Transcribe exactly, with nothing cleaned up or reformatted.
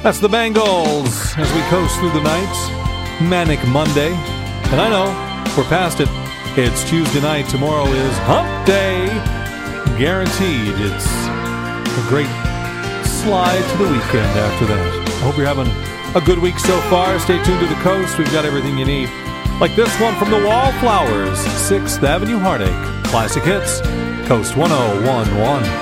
That's the Bangles as we coast through the night. Manic Monday. And I know, we're past it. It's Tuesday night. Tomorrow is Hump Day. Guaranteed. It's a great slide to the weekend after that. I hope you're having a good week so far. Stay tuned to the coast. We've got everything you need. Like this one from the Wallflowers, sixth Avenue Heartache. Classic hits, Coast one oh one point one.